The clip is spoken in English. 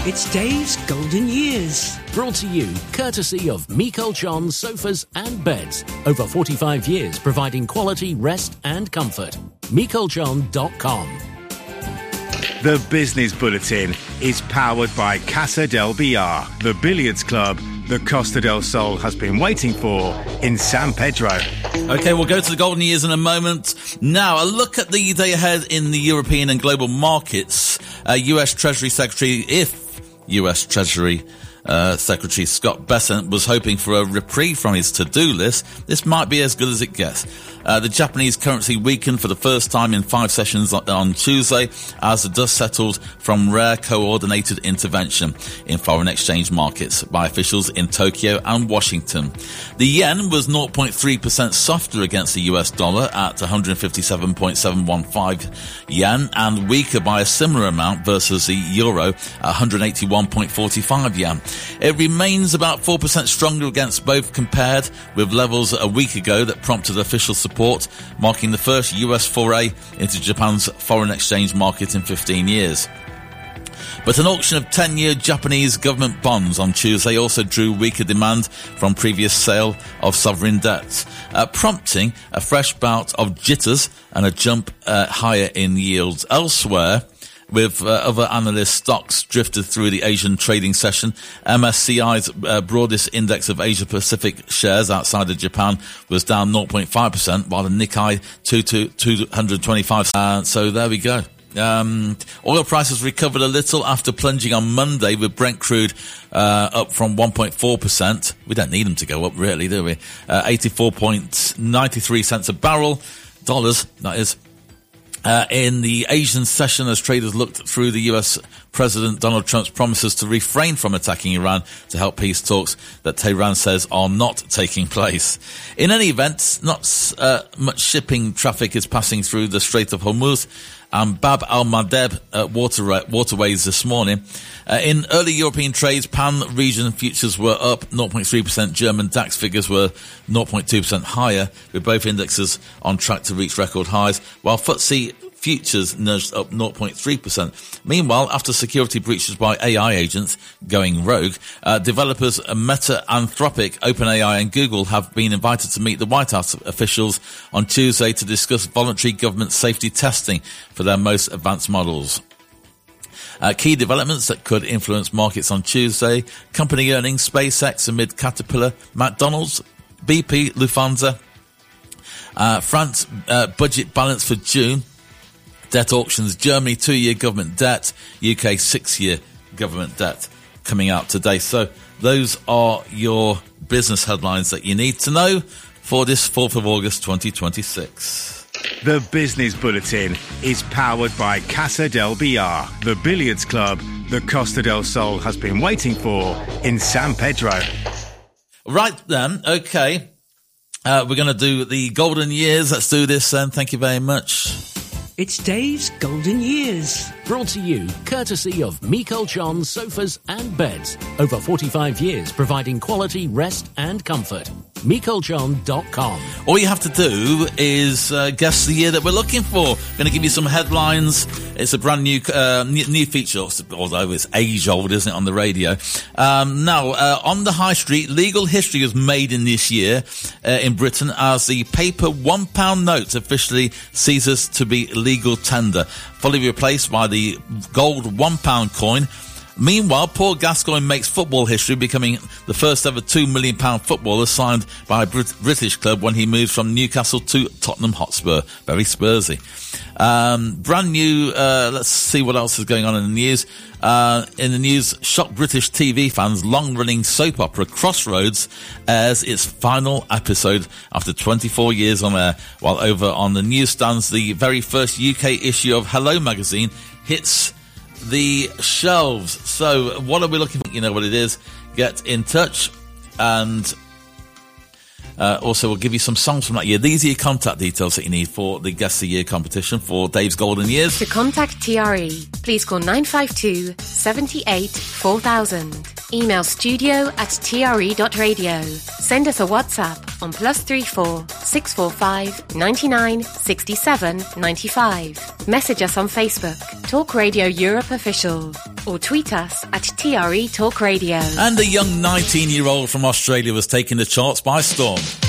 It's Dave's Golden Years. Brought to you courtesy of Miko Chon Sofas and Beds. Over 45 years providing quality rest and comfort. MikoChon.com. The Business Bulletin is powered by Casa del Villar, the billiards club the Costa del Sol has been waiting for in San Pedro. OK, we'll go to the golden years in a moment. Now, a look at the day ahead in the European and global markets. US Treasury Secretary Scott Bessent was hoping for a reprieve from his to-do list. This might be as good as it gets. The Japanese currency weakened for the first time in 5 sessions on Tuesday as the dust settled from rare coordinated intervention in foreign exchange markets by officials in Tokyo and Washington. The yen was 0.3% softer against the US dollar at 157.715 yen and weaker by a similar amount versus the euro at 181.45 yen. It remains about 4% stronger against both compared with levels a week ago that prompted official support, marking the first US foray into Japan's foreign exchange market in 15 years. But an auction of 10-year Japanese government bonds on Tuesday also drew weaker demand from previous sale of sovereign debt, prompting a fresh bout of jitters and a jump higher in yields elsewhere. With other analyst stocks drifted through the Asian trading session, MSCI's broadest index of Asia-Pacific shares outside of Japan was down 0.5%, while the Nikkei 225. So there we go. Oil prices recovered a little after plunging on Monday, with Brent crude up from 1.4%. We don't need them to go up, really, do we? 84.93 cents a barrel. Dollars, that is. In the Asian session, as traders looked through the US President Donald Trump's promises to refrain from attacking Iran to help peace talks that Tehran says are not taking place. In any event, not much shipping traffic is passing through the Strait of Hormuz and Bab al-Mandeb waterways this morning. In early European trades, Pan region futures were up 0.3%. German DAX figures were 0.2% higher, with both indexes on track to reach record highs, while FTSE futures nudged up 0.3%. Meanwhile, after security breaches by AI agents going rogue, developers Meta, Anthropic, OpenAI and Google have been invited to meet the White House officials on Tuesday to discuss voluntary government safety testing for their most advanced models. Key developments that could influence markets on Tuesday: company earnings, SpaceX amid Caterpillar, McDonald's, BP, Lufthansa, France budget balance for June, debt auctions, Germany 2-year government debt, UK 6-year government debt coming out today. So those are your business headlines that you need to know for this 4th of August 2026. The Business Bulletin is powered by Casa del Villar, the billiards club the Costa del Sol has been waiting for in San Pedro. Right then, okay. We're going to do the golden years. Let's do this then. Thank you very much. It's Dave's Golden Years. Brought to you courtesy of Miko Chon Sofas and Beds. Over 45 years providing quality rest and comfort. MikoChon.com. All you have to do is guess the year that we're looking for. I'm going to give you some headlines. It's a brand new new feature, although it's age old, isn't it, on the radio. Now, on the high street, legal history was made in this year in Britain as the paper £1 note officially ceases to be legal tender, fully replaced by the gold £1 coin. Meanwhile, Paul Gascoigne makes football history, becoming the first ever £2 million footballer signed by a British club when he moved from Newcastle to Tottenham Hotspur. Very Spursy. Brand new, let's see what else is going on in the news. In the news, shocked British TV fans, long-running soap opera Crossroads airs its final episode after 24 years on air, while over on the newsstands, the very first UK issue of Hello magazine hits the shelves. So what are we looking for? You know what it is. Get in touch, and also we'll give you some songs from that year. These are your contact details that you need for the Guess the Year competition for Dave's Golden Years. To contact TRE, please call 952 78 4000. Email studio@tre.radio. Send us a WhatsApp on +34 645 99 67 95. Message us on Facebook. Talk Radio Europe Official. or tweet us at TRE Talk Radio. And a young 19-year-old from Australia was taking the charts by storm.